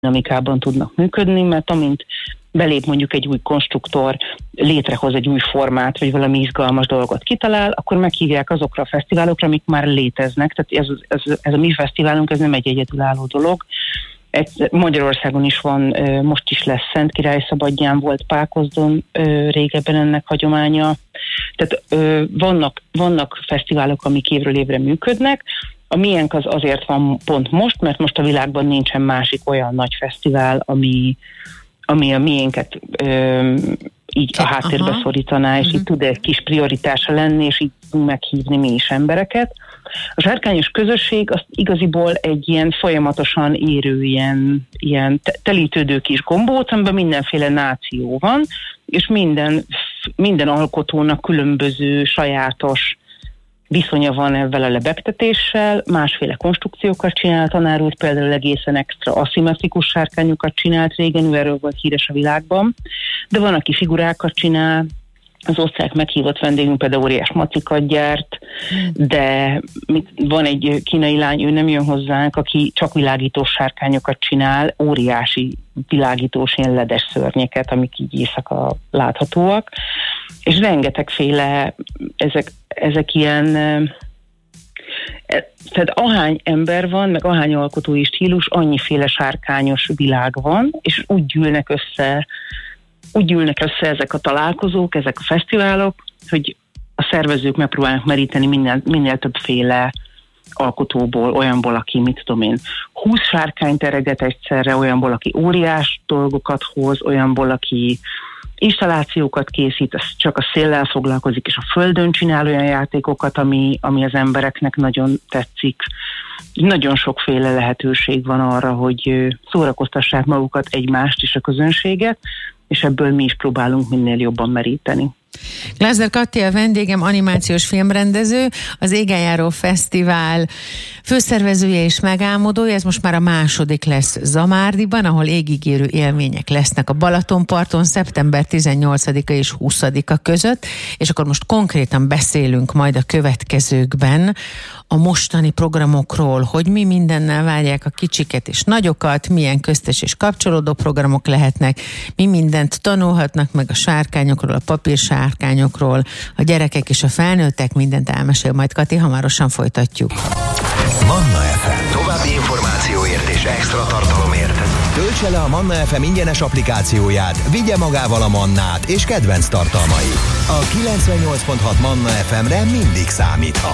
dinamikában tudnak működni, mert amint belép mondjuk egy új konstruktor, létrehoz egy új formát, vagy valami izgalmas dolgot kitalál, akkor meghívják azokra a fesztiválokra, amik már léteznek. Tehát ez a mi fesztiválunk, ez nem egy egyedülálló dolog. Magyarországon is van, most is lesz Szentkirályi-szabadján, volt Pákozdon régebben ennek hagyománya. Tehát vannak fesztiválok, amik évről évre működnek. A miénk az azért van pont most, mert most a világban nincsen másik olyan nagy fesztivál, ami a miénket így a háttérbe szorítaná, és így tud egy kis prioritása lenni, és így meghívni mi is embereket. A sárkányos közösség az igaziból egy ilyen folyamatosan érő, ilyen telítődő kis gombóc, amiben mindenféle náció van, és minden alkotónak különböző sajátos viszonya van ezzel a lebegtetéssel, másféle konstrukciókat csinál, tanár úr például egészen extra aszimmetrikus sárkányokat csinált régen, ő erről volt híres a világban, de van, aki figurákat csinál, az osztrák meghívott vendégünk például óriás macikat gyárt, de van egy kínai lány, ő nem jön hozzánk, aki csak világítós sárkányokat csinál, óriási világítós ilyen ledes szörnyeket, amik így éjszaka láthatóak, és rengetegféle ezek ilyen, tehát ahány ember van, meg ahány alkotói stílus, annyiféle sárkányos világ van, és úgy gyűlnek össze ezek a találkozók, ezek a fesztiválok, hogy a szervezők megpróbálnak meríteni minél többféle alkotóból, olyanból, aki, 20 sárkányt ereget egyszerre, olyanból, aki óriás dolgokat hoz, olyanból, aki installációkat készít, csak a széllel foglalkozik, és a földön csinál olyan játékokat, ami az embereknek nagyon tetszik. Nagyon sokféle lehetőség van arra, hogy szórakoztassák magukat, egymást és a közönséget, és ebből mi is próbálunk minél jobban meríteni. Glászder Katti a vendégem, animációs filmrendező, az Égenjáró Fesztivál főszervezője és megálmodója. Ez most már a második lesz Zamárdiban, ahol égigérő élmények lesznek a Balatonparton szeptember 18-a és 20-a között, és akkor most konkrétan beszélünk majd a következőkben a mostani programokról, hogy mi mindennel várják a kicsiket és nagyokat, milyen köztes és kapcsolódó programok lehetnek, mi mindent tanulhatnak meg a sárkányokról, a papírsárkányokról, a gyerekek és a felnőttek, mindent elmesél majd Kati, hamarosan folytatjuk. Manna FM. További információért és extra tartalomért töltse le a Manna FM ingyenes applikációját, vigye magával a Mannát és kedvenc tartalmait. A 98.6 Manna FM-re mindig számíthat.